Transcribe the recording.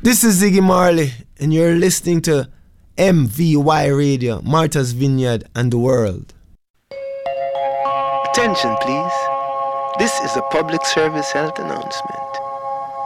This is Ziggy Marley, and you're listening to MVY Radio, Martha's Vineyard and the World. Attention, please. This is a public service health announcement.